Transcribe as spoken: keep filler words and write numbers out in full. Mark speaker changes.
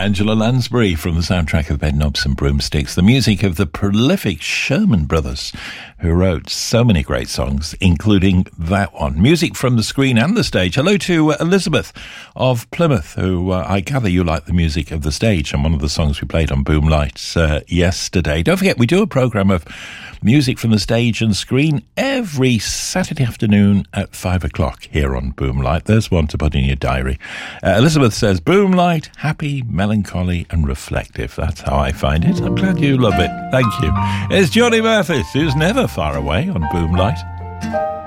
Speaker 1: Angela Lansbury from the soundtrack of Bedknobs and Broomsticks, the music of the prolific Sherman Brothers, who wrote so many great songs, including that one. Music from the screen and the stage. Hello to uh, Elizabeth of Plymouth, who uh, I gather you like the music of the stage and one of the songs we played on Boom Lights uh, yesterday. Don't forget, we do a programme of music from the stage and screen every Saturday afternoon at five o'clock here on Boom Light. There's one to put in your diary. Uh, Elizabeth says, Boom Light, happy, melancholy and reflective. That's how I find it. I'm glad you love it. Thank you. It's Johnny Mathis, who's never far away on Boom Light.